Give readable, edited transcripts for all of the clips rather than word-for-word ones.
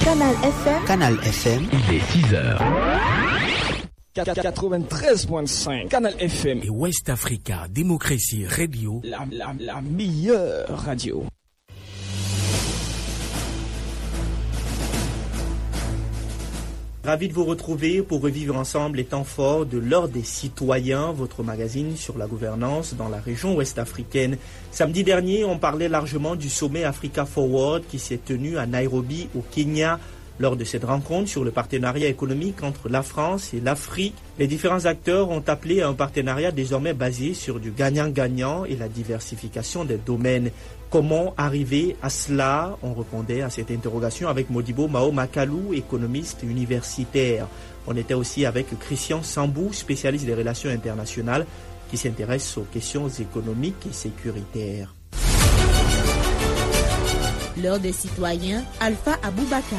Canal FM. Canal FM. Il est 6h. 93.5 Canal FM. Et West Africa Démocratie Radio. La meilleure radio. Ravi de vous retrouver pour revivre ensemble les temps forts de l'Ordre des citoyens, votre magazine sur la gouvernance dans la région ouest-africaine. Samedi dernier, on parlait largement du sommet Africa Forward qui s'est tenu à Nairobi, au Kenya. Lors de cette rencontre sur le partenariat économique entre la France et l'Afrique, les différents acteurs ont appelé à un partenariat désormais basé sur du gagnant-gagnant et la diversification des domaines. Comment arriver à cela? On répondait à cette interrogation avec Modibo Mao Makalou, économiste universitaire. On était aussi avec Christian Sambou, spécialiste des relations internationales, qui s'intéresse aux questions économiques et sécuritaires. L'heure des citoyens, Alpha Aboubakar.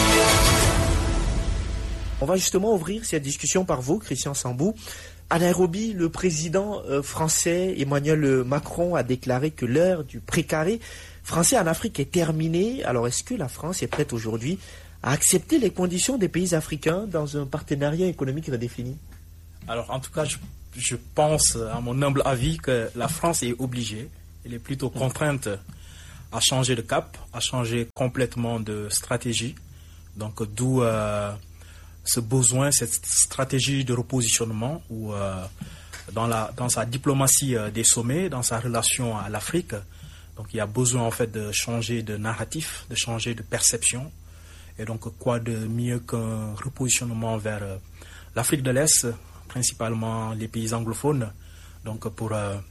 On va justement ouvrir cette discussion par vous, Christian Sambou. À Nairobi, le président français Emmanuel Macron a déclaré que l'heure du précaré français en Afrique est terminée. Alors, est-ce que la France est prête aujourd'hui à accepter les conditions des pays africains dans un partenariat économique redéfini? Alors, en tout cas, je pense, à mon humble avis, que la France est obligée, elle est plutôt contrainte à changer de cap, à changer complètement de stratégie. Donc, d'où ce besoin, cette stratégie de repositionnement où, dans sa diplomatie des sommets, dans sa relation à l'Afrique, donc il y a besoin en fait de changer de narratif, de changer de perception. Et donc, quoi de mieux qu'un repositionnement vers l'Afrique de l'Est, principalement les pays anglophones, donc pour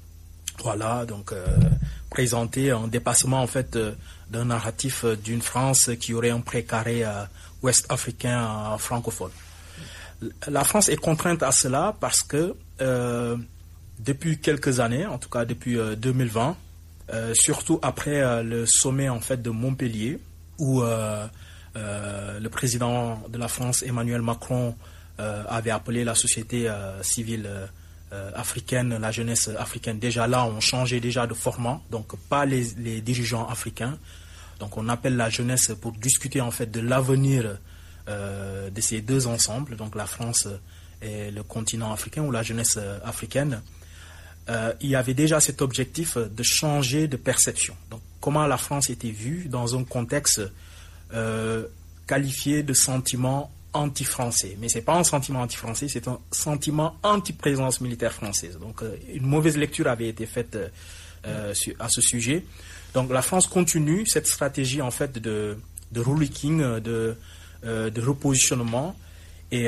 présenter un dépassement en fait d'un narratif d'une France qui aurait un précaré ouest africain francophone. La France est contrainte à cela parce que depuis quelques années, en tout cas depuis 2020, surtout après le sommet en fait de Montpellier, où le président de la France Emmanuel Macron avait appelé la société civile africaine, la jeunesse africaine. Déjà là, on changeait déjà de format, donc pas les dirigeants africains. Donc on appelle la jeunesse pour discuter en fait de l'avenir de ces deux ensembles, donc la France et le continent africain ou la jeunesse africaine. Il y avait déjà cet objectif de changer de perception. Donc comment la France était vue dans un contexte qualifié de sentiment anti-français. Mais ce n'est pas un sentiment anti-français, c'est un sentiment anti-présence militaire française. Donc une mauvaise lecture avait été faite à ce sujet. Donc la France continue cette stratégie en fait de relooking, de repositionnement. Et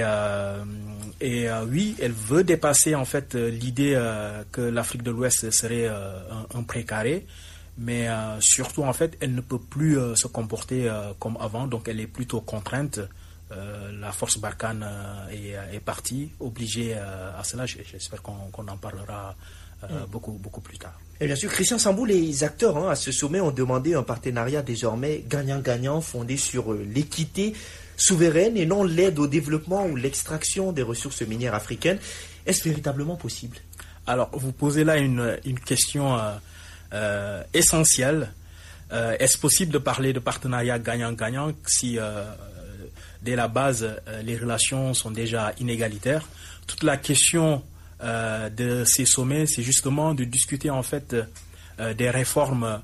oui, elle veut dépasser en fait l'idée que l'Afrique de l'Ouest serait un précaré. Mais surtout en fait, elle ne peut plus se comporter comme avant. Donc elle est plutôt contrainte. La force Barkhane est partie, obligée à cela. J'espère qu'on en parlera beaucoup plus tard. Et bien sûr, Christian Sambou, les acteurs à ce sommet ont demandé un partenariat désormais gagnant-gagnant fondé sur l'équité souveraine et non l'aide au développement ou l'extraction des ressources minières africaines. Est-ce véritablement possible? Alors, vous posez là une question essentielle. Est-ce possible de parler de partenariat gagnant-gagnant si dès la base, les relations sont déjà inégalitaires? Toute la question de ces sommets, c'est justement de discuter en fait des réformes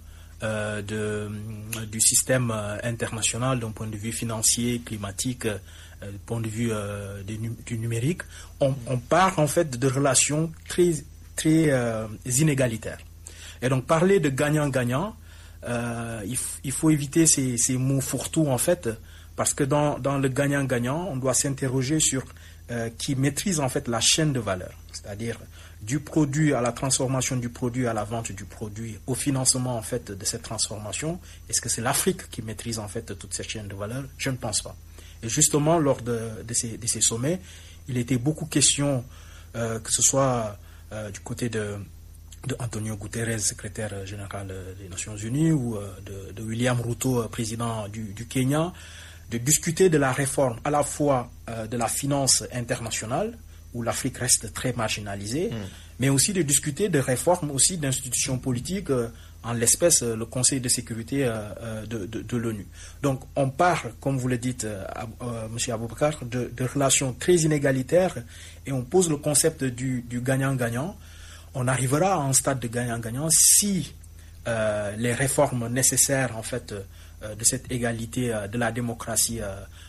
du système international d'un point de vue financier, climatique, du point de vue du numérique. On part en fait de relations très inégalitaires. Et donc parler de gagnant-gagnant, il faut éviter ces mots fourre-tout en fait. Parce que dans le gagnant-gagnant, on doit s'interroger sur qui maîtrise en fait la chaîne de valeur, c'est-à-dire du produit à la transformation du produit, à la vente du produit, au financement en fait de cette transformation. Est-ce que c'est l'Afrique qui maîtrise en fait toute cette chaîne de valeur? Je ne pense pas. Et justement, lors de ces sommets, il était beaucoup question, que ce soit du côté de Antonio Guterres, secrétaire général des Nations Unies, ou de William Ruto, président du Kenya, de discuter de la réforme à la fois de la finance internationale, où l'Afrique reste très marginalisée, mais aussi de discuter de réformes aussi d'institutions politiques en l'espèce le Conseil de sécurité de l'ONU. Donc on parle, comme vous le dites, M. Aboubakar, de relations très inégalitaires et on pose le concept du gagnant-gagnant. On arrivera à un stade de gagnant-gagnant si les réformes nécessaires en fait de cette égalité de la démocratie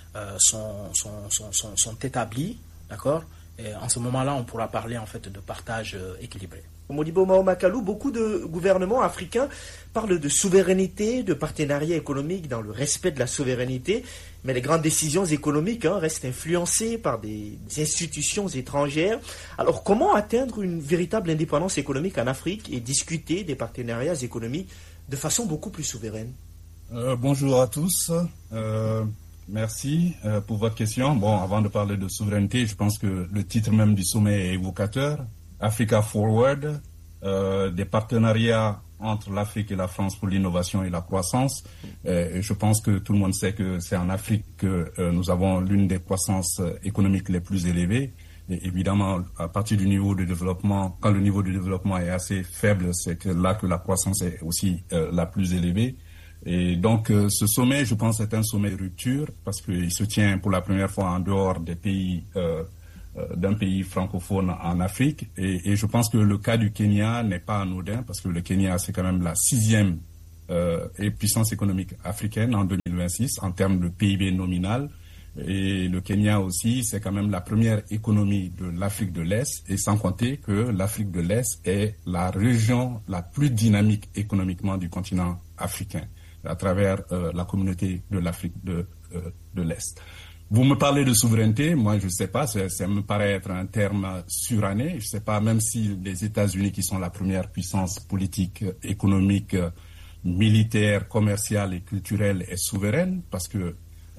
sont établies, d'accord. Et en ce moment-là, on pourra parler en fait de partage équilibré. Modibo Mahamadou, beaucoup de gouvernements africains parlent de souveraineté, de partenariat économique dans le respect de la souveraineté, mais les grandes décisions économiques restent influencées par des institutions étrangères. Alors comment atteindre une véritable indépendance économique en Afrique et discuter des partenariats économiques de façon beaucoup plus souveraine? Bonjour à tous. Merci pour votre question. Bon, avant de parler de souveraineté, je pense que le titre même du sommet est évocateur. Africa Forward, des partenariats entre l'Afrique et la France pour l'innovation et la croissance. Et je pense que tout le monde sait que c'est en Afrique que nous avons l'une des croissances économiques les plus élevées. Et évidemment, à partir du niveau de développement, quand le niveau de développement est assez faible, c'est là que la croissance est aussi la plus élevée. Et donc, ce sommet, je pense, est un sommet de rupture parce qu'il se tient pour la première fois en dehors des pays d'un pays francophone en Afrique. Et je pense que le cas du Kenya n'est pas anodin parce que le Kenya, c'est quand même la 6e puissance économique africaine en 2026 en termes de PIB nominal. Et le Kenya aussi, c'est quand même la première économie de l'Afrique de l'Est, et sans compter que l'Afrique de l'Est est la région la plus dynamique économiquement du continent africain, à travers la communauté de l'Afrique de l'Est. Vous me parlez de souveraineté, moi je ne sais pas, ça me paraît être un terme suranné. Je ne sais pas, même si les États-Unis, qui sont la première puissance politique, économique, militaire, commerciale et culturelle, est souveraine, parce que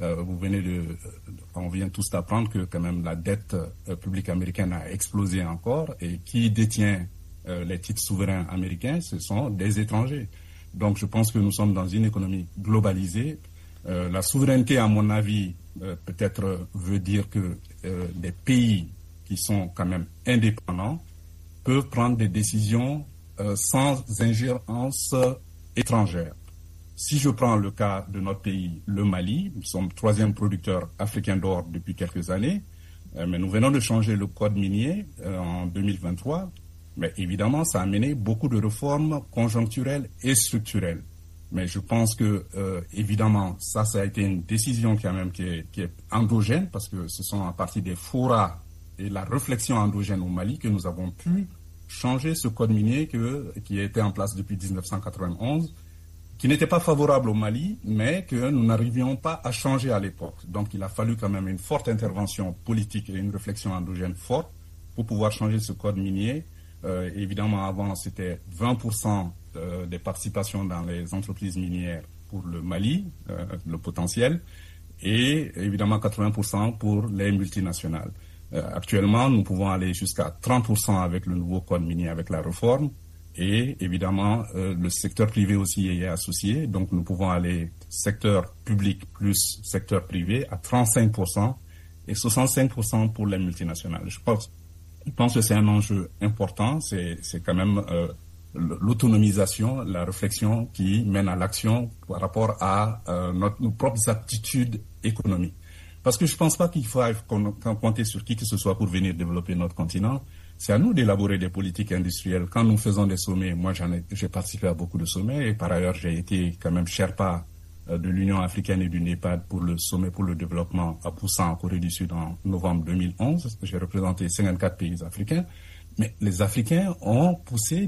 on vient tous d'apprendre que quand même la dette publique américaine a explosé encore, et qui détient les titres souverains américains, ce sont des étrangers. Donc je pense que nous sommes dans une économie globalisée. La souveraineté, à mon avis, peut-être veut dire que des pays qui sont quand même indépendants peuvent prendre des décisions sans ingérence étrangère. Si je prends le cas de notre pays, le Mali, nous sommes 3e producteur africain d'or depuis quelques années, mais nous venons de changer le code minier en 2023, mais évidemment ça a amené beaucoup de réformes conjoncturelles et structurelles. Mais je pense que, évidemment, ça a été une décision qui est endogène, parce que ce sont à partir des forats et la réflexion endogène au Mali que nous avons pu changer ce code minier qui était en place depuis 1991, qui n'était pas favorable au Mali, mais que nous n'arrivions pas à changer à l'époque. Donc il a fallu quand même une forte intervention politique et une réflexion endogène forte pour pouvoir changer ce code minier. Évidemment, avant, c'était 20% des participations dans les entreprises minières pour le Mali, le potentiel, et évidemment 80% pour les multinationales. Actuellement, nous pouvons aller jusqu'à 30% avec le nouveau code minier, avec la réforme, et évidemment, le secteur privé aussi est associé, donc nous pouvons aller secteur public plus secteur privé à 35% et 65% pour les multinationales. Je pense que c'est un enjeu important, c'est quand même l'autonomisation, la réflexion qui mène à l'action par rapport à nos propres aptitudes économiques. Parce que je ne pense pas qu'il faut compter sur qui que ce soit pour venir développer notre continent. C'est à nous d'élaborer des politiques industrielles. Quand nous faisons des sommets, moi j'ai participé à beaucoup de sommets, et par ailleurs j'ai été quand même Sherpa de l'Union africaine et du NEPAD pour le sommet pour le développement à Busan en Corée du Sud en novembre 2011. J'ai représenté 54 pays africains. Mais les Africains ont poussé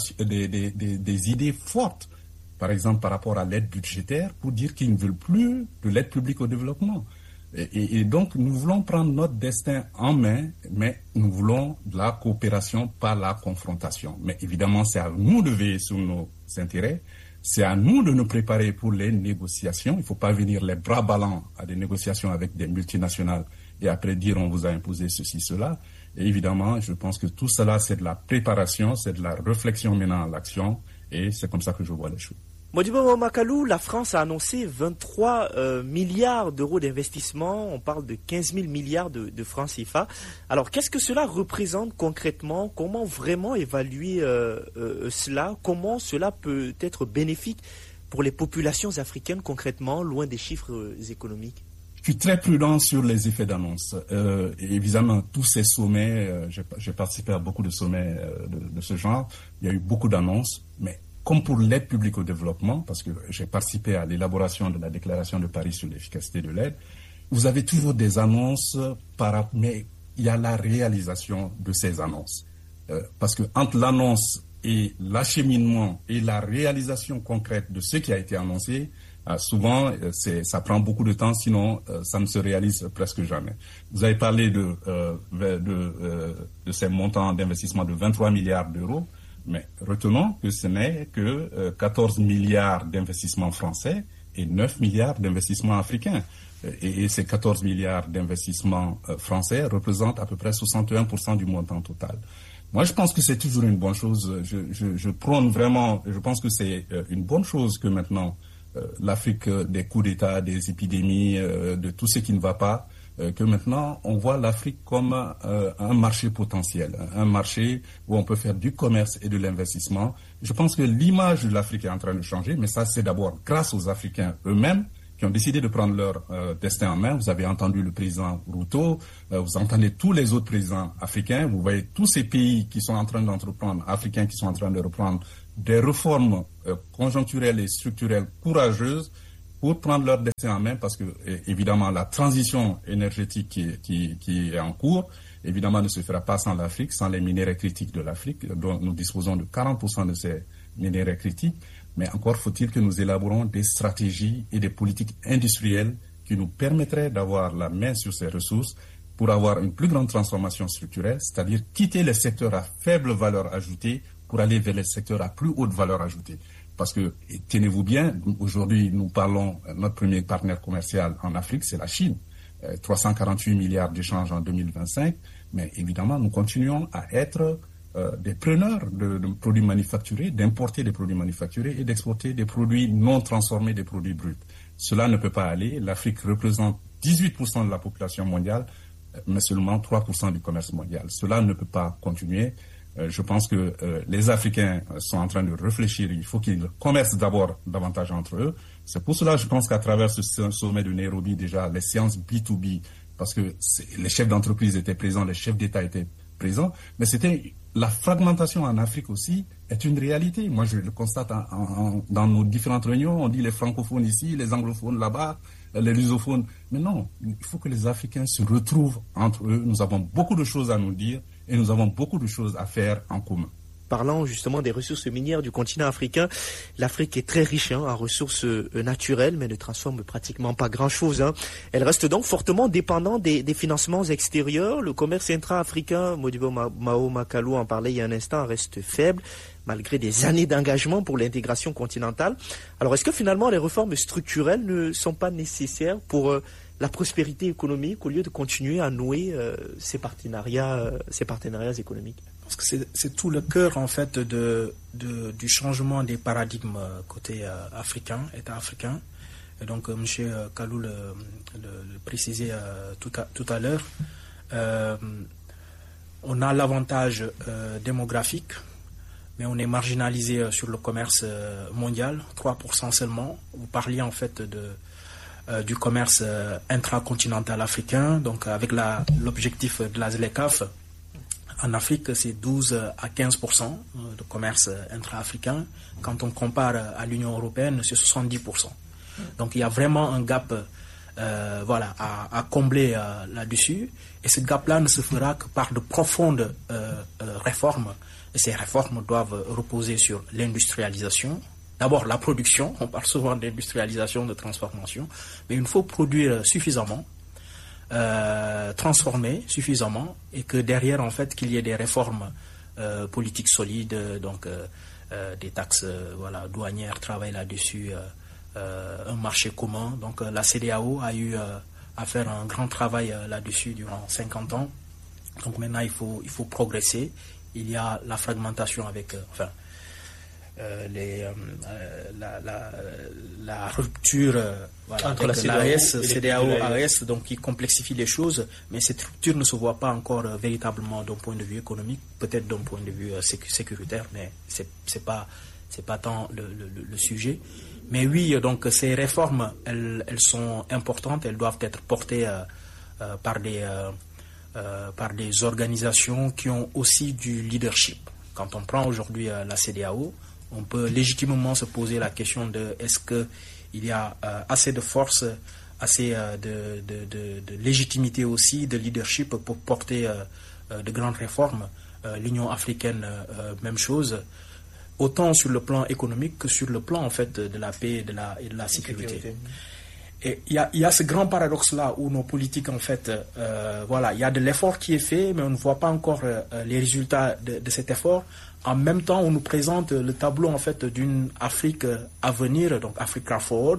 des idées fortes, par exemple par rapport à l'aide budgétaire, pour dire qu'ils ne veulent plus de l'aide publique au développement. Et donc nous voulons prendre notre destin en main, mais nous voulons de la coopération, pas la confrontation. Mais évidemment, c'est à nous de veiller sur nos intérêts, c'est à nous de nous préparer pour les négociations. Il ne faut pas venir les bras ballants à des négociations avec des multinationales et après dire on vous a imposé ceci, cela. Et évidemment, je pense que tout cela, c'est de la préparation, c'est de la réflexion menant à l'action, et c'est comme ça que je vois les choses. Modibo Makalou, la France a annoncé 23 milliards d'euros d'investissement. On parle de 15 000 milliards de francs CFA. Alors, qu'est-ce que cela représente concrètement? Comment vraiment évaluer cela? Comment cela peut être bénéfique pour les populations africaines concrètement, loin des chiffres économiques? Je suis très prudent sur les effets d'annonce. Évidemment, tous ces sommets, j'ai participé à beaucoup de sommets de ce genre. Il y a eu beaucoup d'annonces, mais comme pour l'aide publique au développement, parce que j'ai participé à l'élaboration de la déclaration de Paris sur l'efficacité de l'aide, vous avez toujours des annonces, mais il y a la réalisation de ces annonces. Parce que entre l'annonce et l'acheminement et la réalisation concrète de ce qui a été annoncé, souvent, ça prend beaucoup de temps, sinon ça ne se réalise presque jamais. Vous avez parlé de ces montants d'investissement de 23 milliards d'euros, mais retenons que ce n'est que 14 milliards d'investissements français et 9 milliards d'investissements africains. Et ces 14 milliards d'investissements français représentent à peu près 61% du montant total. Moi, je pense que c'est toujours une bonne chose. Je prône vraiment, je pense que c'est une bonne chose que maintenant l'Afrique des coups d'État, des épidémies, de tout ce qui ne va pas, que maintenant on voit l'Afrique comme un marché potentiel, un marché où on peut faire du commerce et de l'investissement. Je pense que l'image de l'Afrique est en train de changer, mais ça c'est d'abord grâce aux Africains eux-mêmes qui ont décidé de prendre leur destin en main. Vous avez entendu le président Ruto, vous entendez tous les autres présidents africains, vous voyez tous ces pays qui sont en train d'entreprendre, africains qui sont en train de reprendre des réformes conjoncturelles et structurelles courageuses pour prendre leur destin en main, parce que évidemment la transition énergétique qui est en cours, évidemment ne se fera pas sans l'Afrique, sans les minéraux critiques de l'Afrique, dont nous disposons de 40% de ces minéraux critiques. Mais encore faut-il que nous élaborons des stratégies et des politiques industrielles qui nous permettraient d'avoir la main sur ces ressources pour avoir une plus grande transformation structurelle, c'est-à-dire quitter les secteurs à faible valeur ajoutée pour aller vers les secteurs à plus haute valeur ajoutée. Parce que, tenez-vous bien, aujourd'hui, nous parlons, notre premier partenaire commercial en Afrique, c'est la Chine. 348 milliards d'échanges en 2025. Mais évidemment, nous continuons à être des preneurs de produits manufacturés, d'importer des produits manufacturés et d'exporter des produits non transformés, des produits bruts. Cela ne peut pas aller. L'Afrique représente 18% de la population mondiale, mais seulement 3% du commerce mondial. Cela ne peut pas continuer. Je pense que les Africains sont en train de réfléchir. Il faut qu'ils commercent d'abord davantage entre eux. C'est pour cela, je pense qu'à travers ce sommet de Nairobi, déjà, les séances B2B, parce que les chefs d'entreprise étaient présents, les chefs d'État étaient présents, mais c'était la fragmentation en Afrique aussi est une réalité. Moi, je le constate dans nos différentes réunions. On dit les francophones ici, les anglophones là-bas, les lusophones. Mais non, il faut que les Africains se retrouvent entre eux. Nous avons beaucoup de choses à nous dire et nous avons beaucoup de choses à faire en commun. Parlant justement des ressources minières du continent africain, l'Afrique est très riche en ressources naturelles, mais ne transforme pratiquement pas grand-chose. Elle reste donc fortement dépendante des financements extérieurs. Le commerce intra-africain, Modibo Mao Makalou en parlait il y a un instant, reste faible, malgré des années d'engagement pour l'intégration continentale. Alors est-ce que finalement les réformes structurelles ne sont pas nécessaires pour la prospérité économique au lieu de continuer à nouer ces partenariats économiques? Parce que c'est tout le cœur en fait du changement des paradigmes côté africain, État africain. Et donc M. Kalou le précisait tout à l'heure. On a l'avantage démographique, mais on est marginalisé sur le commerce mondial, 3% seulement. Vous parliez en fait du commerce intracontinental africain, donc avec l'objectif de la ZLECAf. En Afrique, c'est 12 à 15% de commerce intra-africain. Quand on compare à l'Union européenne, c'est 70%. Donc il y a vraiment un gap à combler là-dessus. Et ce gap-là ne se fera que par de profondes réformes. Et ces réformes doivent reposer sur l'industrialisation. D'abord, la production. On parle souvent d'industrialisation, de transformation. Mais il faut produire suffisamment. Transformer suffisamment et que derrière en fait qu'il y ait des réformes politiques solides, donc des taxes douanières, travail là-dessus, un marché commun. Donc la CEDEAO a eu à faire un grand travail là-dessus durant 50 ans. Donc maintenant il faut progresser. Il y a la fragmentation avec la rupture entre avec l'AES, CEDEAO-AES, donc qui complexifie les choses, mais cette rupture ne se voit pas encore véritablement d'un point de vue économique, peut-être d'un point de vue sécuritaire, mais c'est pas tant le sujet. Mais oui, donc ces réformes, elles sont importantes, elles doivent être portées par des organisations qui ont aussi du leadership. Quand on prend aujourd'hui la CEDEAO, on peut légitimement se poser la question de est-ce qu'il y a assez de force, assez de légitimité aussi, de leadership pour porter de grandes réformes. L'Union africaine, même chose, autant sur le plan économique que sur le plan en fait de la paix et de la sécurité. Et il y a ce grand paradoxe-là où nos politiques, en fait, il y a de l'effort qui est fait, mais on ne voit pas encore les résultats de cet effort. En même temps, on nous présente le tableau, en fait, d'une Afrique à venir, donc Africa Forward,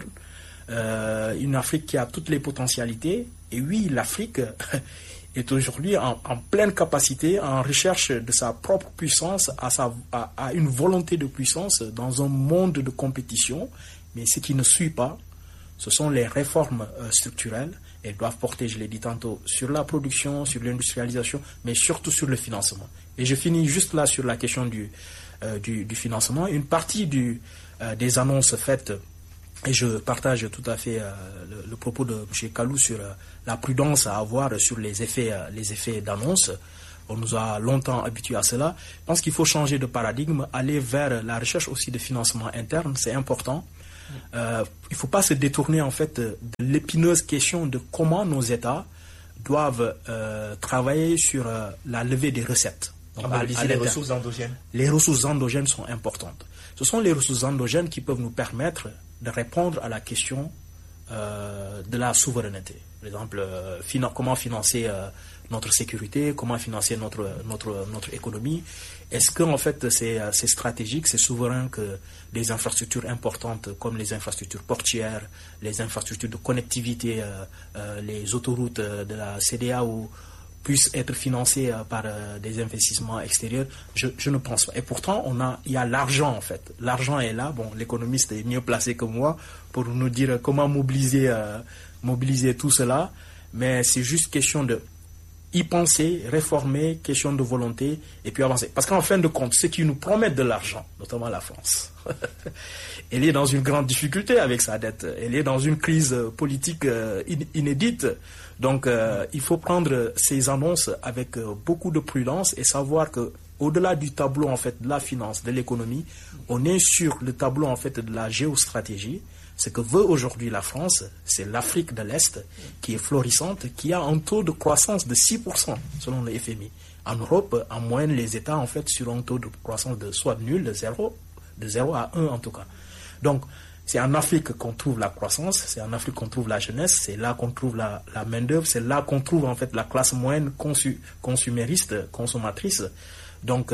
une Afrique qui a toutes les potentialités. Et oui, l'Afrique est aujourd'hui en pleine capacité, en recherche de sa propre puissance, à une volonté de puissance dans un monde de compétition. Mais ce qui ne suit pas, ce sont les réformes structurelles. Elles doivent porter, je l'ai dit tantôt, sur la production, sur l'industrialisation, mais surtout sur le financement. Et je finis juste là sur la question du financement. Une partie des annonces faites, et je partage tout à fait le propos de M. Kalou sur la prudence à avoir sur les effets d'annonce. On nous a longtemps habitués à cela. Je pense qu'il faut changer de paradigme, aller vers la recherche aussi de financement interne, c'est important. Il ne faut pas se détourner en fait de l'épineuse question de comment nos États doivent travailler sur la levée des recettes. Donc, les ressources endogènes. Les ressources endogènes sont importantes. Ce sont les ressources endogènes qui peuvent nous permettre de répondre à la question de la souveraineté. Par exemple, comment financer notre sécurité, comment financer notre économie. Est-ce que en fait c'est stratégique, c'est souverain que des infrastructures importantes comme les infrastructures portuaires, les infrastructures de connectivité, les autoroutes de la CEDEAO puissent être financées par des investissements extérieurs? Je ne pense pas. Et pourtant, il y a l'argent en fait. L'argent est là. Bon, l'économiste est mieux placé que moi pour nous dire comment mobiliser tout cela. Mais c'est juste question de y penser, réformer, question de volonté, et puis avancer. Parce qu'en fin de compte, ceux qui nous promettent de l'argent, notamment la France, elle est dans une grande difficulté avec sa dette. Elle est dans une crise politique inédite. Donc, il faut prendre ces annonces avec beaucoup de prudence et savoir que au-delà du tableau en fait de la finance, de l'économie, on est sur le tableau en fait de la géostratégie. Ce que veut aujourd'hui la France, c'est l'Afrique de l'Est qui est florissante, qui a un taux de croissance de 6% selon le FMI. En Europe, en moyenne, les États en fait sur un taux de croissance de soit nul, de 0 à 1 en tout cas. Donc, c'est en Afrique qu'on trouve la croissance, c'est en Afrique qu'on trouve la jeunesse, c'est là qu'on trouve la main-d'œuvre, c'est là qu'on trouve en fait la classe moyenne consumériste, consommatrice. Donc,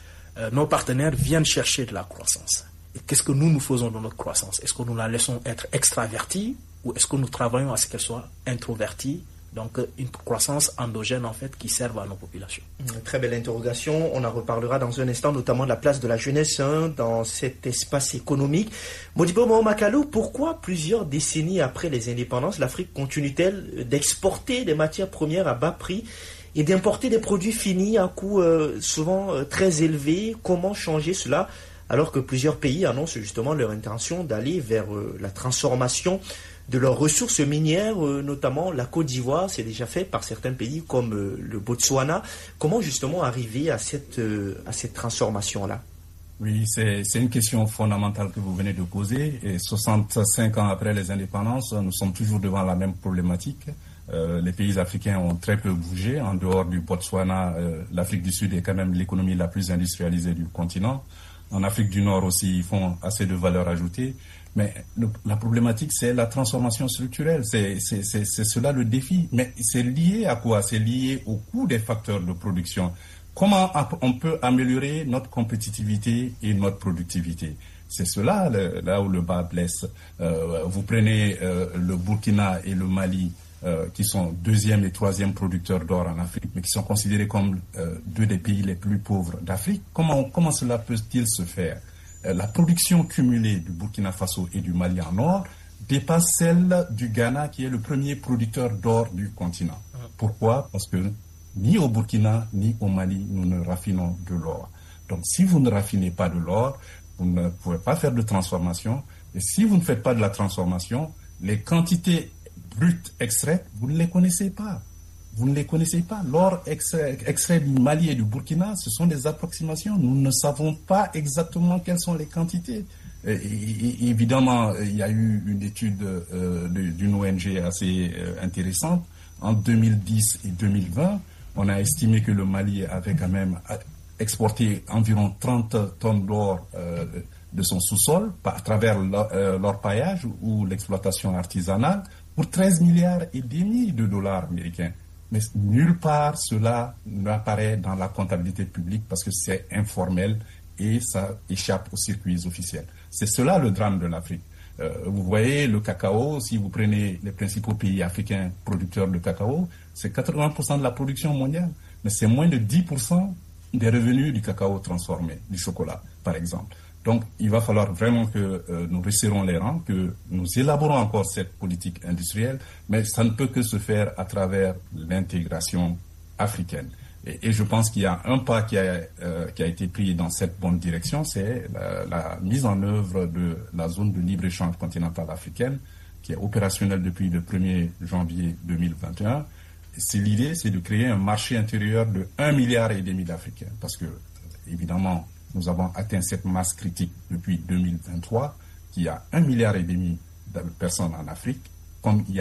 nos partenaires viennent chercher de la croissance. Et qu'est-ce que nous faisons dans notre croissance? Est-ce que nous la laissons être extravertie ou est-ce que nous travaillons à ce qu'elle soit introvertie? Donc une croissance endogène en fait qui serve à nos populations. Très belle interrogation. On en reparlera dans un instant, notamment de la place de la jeunesse dans cet espace économique. Modibo Mahamakalo, pourquoi plusieurs décennies après les indépendances, l'Afrique continue-t-elle d'exporter des matières premières à bas prix et d'importer des produits finis à coûts souvent très élevés? Comment changer cela alors que plusieurs pays annoncent justement leur intention d'aller vers la transformation de leurs ressources minières, notamment la Côte d'Ivoire, c'est déjà fait par certains pays comme le Botswana. Comment justement arriver à cette transformation-là? Oui, c'est une question fondamentale que vous venez de poser. Et 65 ans après les indépendances, nous sommes toujours devant la même problématique. Les pays africains ont très peu bougé. En dehors du Botswana, l'Afrique du Sud est quand même l'économie la plus industrialisée du continent. En Afrique du Nord aussi, ils font assez de valeur ajoutée. Mais la problématique, c'est la transformation structurelle. C'est cela le défi. Mais c'est lié à quoi? C'est lié au coût des facteurs de production. Comment on peut améliorer notre compétitivité et notre productivité? C'est cela là où le bas blesse. Vous prenez le Burkina et le Mali, qui sont deuxième et troisième producteurs d'or en Afrique, mais qui sont considérés comme deux des pays les plus pauvres d'Afrique. Comment cela peut-il se faire? la production cumulée du Burkina Faso et du Mali en or dépasse celle du Ghana, qui est le premier producteur d'or du continent. Pourquoi? Parce que ni au Burkina, ni au Mali, nous ne raffinons de l'or. Donc, si vous ne raffinez pas de l'or, vous ne pouvez pas faire de transformation. Et si vous ne faites pas de la transformation, les quantités brutes extraites, vous ne les connaissez pas. Vous ne les connaissez pas. L'or extrait du Mali et du Burkina, ce sont des approximations. Nous ne savons pas exactement quelles sont les quantités. Et évidemment, il y a eu une étude d'une ONG assez intéressante. En 2010 et 2020, on a estimé que le Mali avait quand même exporté environ 30 tonnes d'or de son sous-sol à travers l'orpaillage ou l'exploitation artisanale pour 13 milliards et demi de dollars américains. Mais nulle part cela n'apparaît dans la comptabilité publique parce que c'est informel et ça échappe aux circuits officiels. C'est cela le drame de l'Afrique. Vous voyez, le cacao, si vous prenez les principaux pays africains producteurs de cacao, c'est 80% de la production mondiale, mais c'est moins de 10% des revenus du cacao transformé, du chocolat, par exemple. Donc, il va falloir vraiment que nous resserrons les rangs, que nous élaborons encore cette politique industrielle, mais ça ne peut que se faire à travers l'intégration africaine. Et je pense qu'il y a un pas qui a été pris dans cette bonne direction, c'est la mise en œuvre de la zone de libre-échange continentale africaine, qui est opérationnelle depuis le 1er janvier 2021. L'idée, c'est de créer un marché intérieur de 1,5 milliard d'Africains, parce que, évidemment, nous avons atteint cette masse critique depuis 2023, qu'il y a 1,5 milliard de personnes en Afrique, comme il y a